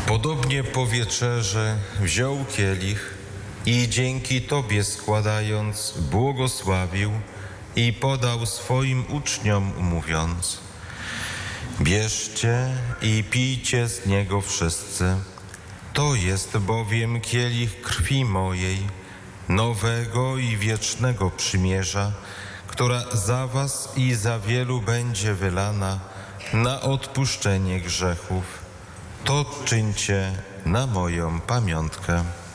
Podobnie po wieczerzy wziął kielich i dzięki Tobie składając błogosławił i podał swoim uczniom mówiąc: bierzcie i pijcie z niego wszyscy. To jest bowiem kielich krwi mojej, nowego i wiecznego przymierza, która za was i za wielu będzie wylana na odpuszczenie grzechów. To czyńcie na moją pamiątkę.